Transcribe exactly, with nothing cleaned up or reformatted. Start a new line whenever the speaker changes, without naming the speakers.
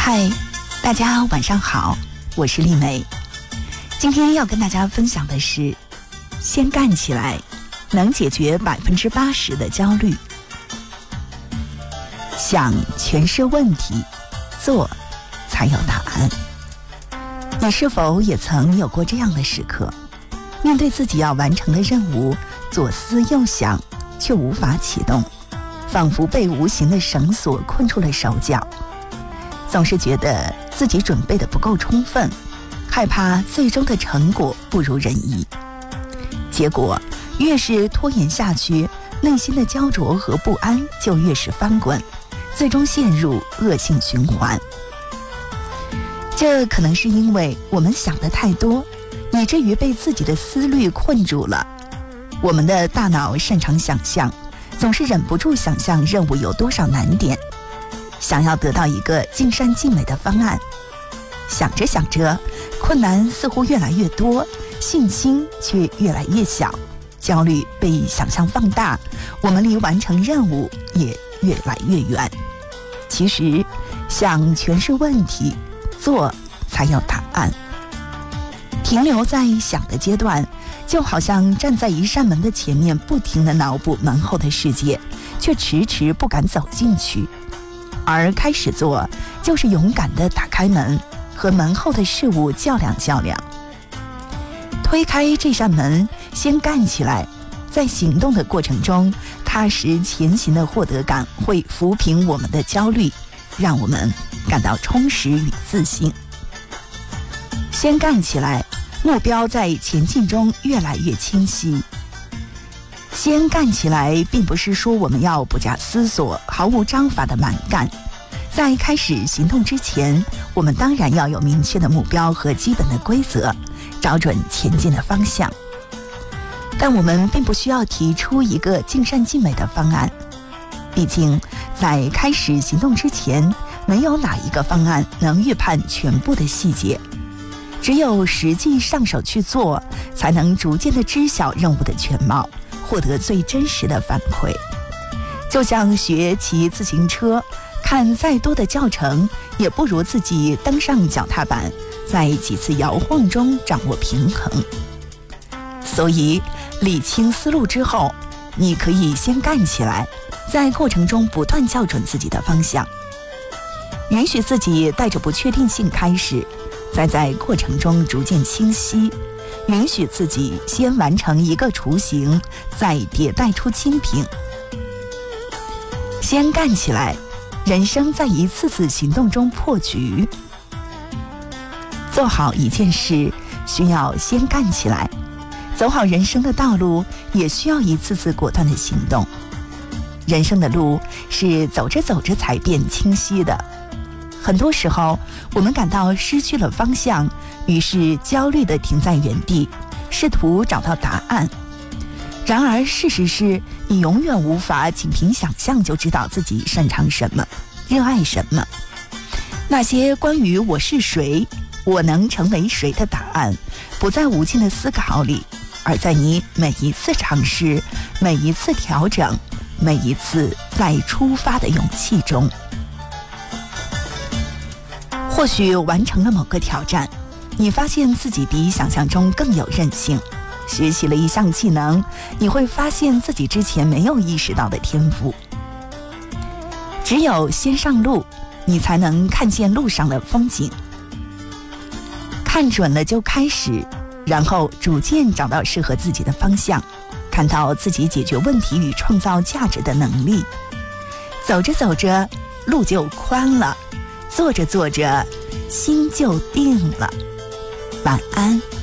嗨，大家晚上好，我是丽梅。今天要跟大家分享的是，先干起来，能解决百分之八十的焦虑。想全是问题，做才有答案。你是否也曾有过这样的时刻？面对自己要完成的任务，左思右想，却无法启动，仿佛被无形的绳索困住了手脚。总是觉得自己准备的不够充分，害怕最终的成果不如人意。结果越是拖延下去，内心的焦灼和不安就越是翻滚，最终陷入恶性循环。这可能是因为我们想的太多，以至于被自己的思虑困住了。我们的大脑擅长想象，总是忍不住想象任务有多少难点，想要得到一个尽善尽美的方案。想着想着，困难似乎越来越多，信心却越来越小，焦虑被想象放大，我们离完成任务也越来越远。其实想全是问题，做才有答案。停留在想的阶段，就好像站在一扇门的前面，不停地脑补门后的世界，却迟迟不敢走进去。而开始做，就是勇敢地打开门，和门后的事物较量较量。推开这扇门，先干起来，在行动的过程中，踏实前行的获得感会抚平我们的焦虑，让我们感到充实与自信。先干起来，目标在前进中越来越清晰。先干起来，并不是说我们要不假思索、毫无章法的蛮干。在开始行动之前，我们当然要有明确的目标和基本的规则，找准前进的方向。但我们并不需要提出一个尽善尽美的方案，毕竟在开始行动之前，没有哪一个方案能预判全部的细节。只有实际上手去做，才能逐渐地知晓任务的全貌，获得最真实的反馈。就像学骑自行车，看再多的教程，也不如自己登上脚踏板，在几次摇晃中掌握平衡。所以理清思路之后，你可以先干起来，在过程中不断校准自己的方向，允许自己带着不确定性开始，再在过程中逐渐清晰，允许自己先完成一个雏形，再迭代出精品。先干起来，人生在一次次行动中破局。做好一件事需要先干起来，走好人生的道路也需要一次次果断的行动。人生的路是走着走着才变清晰的。很多时候我们感到失去了方向，于是焦虑地停在原地，试图找到答案。然而事实是，你永远无法仅凭想象就知道自己擅长什么，热爱什么。那些关于我是谁，我能成为谁的答案，不在无尽的思考里，而在你每一次尝试，每一次调整，每一次再出发的勇气中。或许完成了某个挑战，你发现自己比想象中更有韧性，学习了一项技能，你会发现自己之前没有意识到的天赋。只有先上路，你才能看见路上的风景。看准了就开始，然后逐渐找到适合自己的方向，看到自己解决问题与创造价值的能力。走着走着，路就宽了，做着做着，心就定了。晚安。